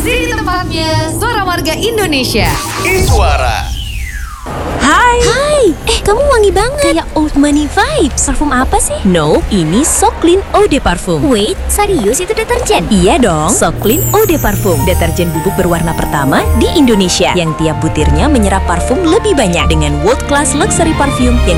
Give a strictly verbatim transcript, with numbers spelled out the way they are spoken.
Sini tempatnya, suara warga Indonesia. Iswara. Hai. Hai. Eh, kamu wangi banget. Kayak old money vibes. Parfum apa sih? No, ini So Clean Eau de Parfum. Wait, serius itu deterjen? Iya dong. So Clean Eau de Parfum, deterjen bubuk berwarna pertama di Indonesia yang tiap butirnya menyerap parfum lebih banyak dengan world class luxury parfum yang